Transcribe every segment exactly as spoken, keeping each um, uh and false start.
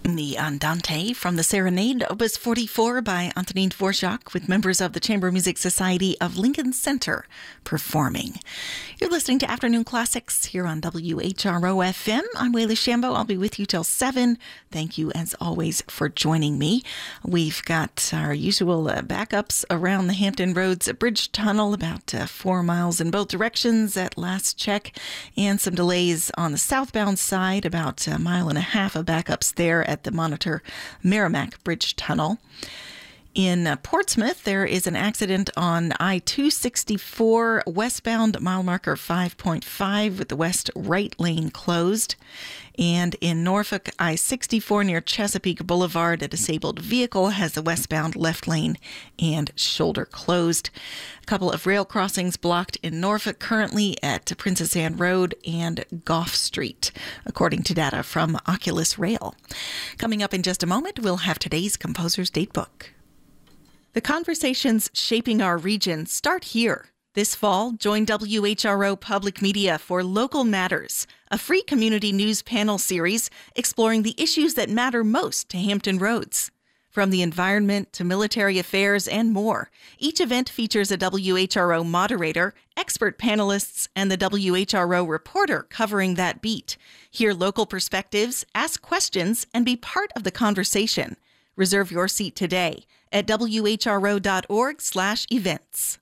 The Andante from the Serenade, Opus forty-four by Antonin Dvorak, with members of the Chamber Music Society of Lincoln Center performing. You're listening to Afternoon Classics here on W H R O F M. I'm Wayla Shambo. I'll be with you till seven. Thank you, as always, for joining me. We've got our usual uh, backups around the Hampton Roads Bridge Tunnel, about uh, four miles in both directions at last check, and some delays on the southbound side, about a mile and a half of backups there at the Monitor Merrimack Bridge Tunnel. In uh, Portsmouth, there is an accident on I two sixty-four westbound, mile marker five point five, with the west right lane closed. And in Norfolk, I sixty-four near Chesapeake Boulevard, a disabled vehicle has the westbound left lane and shoulder closed. A couple of rail crossings blocked in Norfolk currently at Princess Anne Road and Gough Street, according to data from Oculus Rail. Coming up in just a moment, we'll have today's Composer's Datebook. The conversations shaping our region start here. This fall, join W H R O Public Media for Local Matters, a free community news panel series exploring the issues that matter most to Hampton Roads. From the environment to military affairs and more, each event features a W H R O moderator, expert panelists, and the W H R O reporter covering that beat. Hear local perspectives, ask questions, and be part of the conversation. Reserve your seat today at W H R O dot org slash events.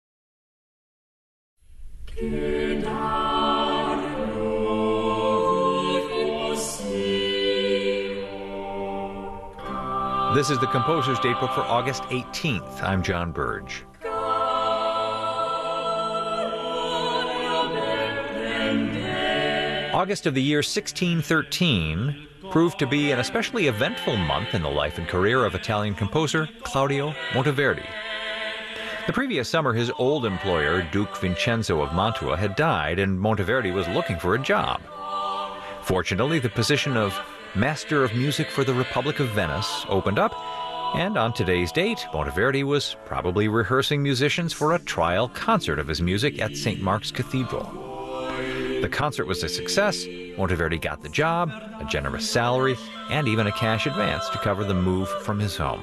This is the Composer's Datebook for August eighteenth. I'm John Burge. August of the year sixteen thirteen proved to be an especially eventful month in the life and career of Italian composer Claudio Monteverdi. The previous summer, his old employer, Duke Vincenzo of Mantua, had died, and Monteverdi was looking for a job. Fortunately, the position of Master of Music for the Republic of Venice opened up, and on today's date, Monteverdi was probably rehearsing musicians for a trial concert of his music at Saint Mark's Cathedral. The concert was a success. Monteverdi got the job, a generous salary, and even a cash advance to cover the move from his home.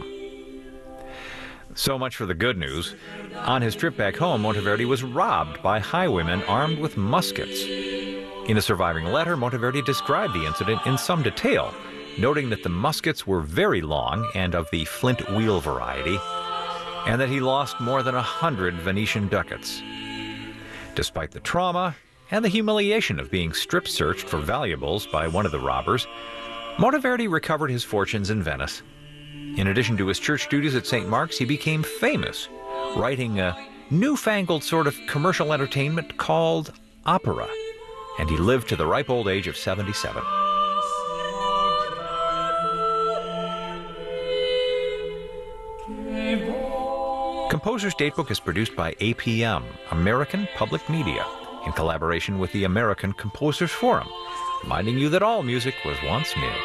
So much for the good news. On his trip back home, Monteverdi was robbed by highwaymen armed with muskets. In a surviving letter, Monteverdi described the incident in some detail, noting that the muskets were very long and of the flint wheel variety, and that he lost more than a hundred Venetian ducats. Despite the trauma and the humiliation of being strip-searched for valuables by one of the robbers, Monteverdi recovered his fortunes in Venice. In addition to his church duties at Saint Mark's, he became famous, writing a newfangled sort of commercial entertainment called opera, and he lived to the ripe old age of seventy-seven. Composer's Datebook is produced by A P M, American Public Media, in collaboration with the American Composers Forum, reminding you that all music was once new.